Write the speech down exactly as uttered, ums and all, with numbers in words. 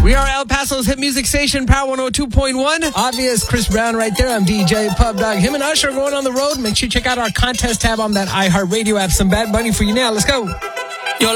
We are El Paso's hit music station, Power one oh two point one. Obvious, Chris Brown right there. I'm D J Pub Dog. Him and Usher are going on the road. Make sure you check out our contest tab on that iHeartRadio app. Some Bad Bunny for you now. Let's go.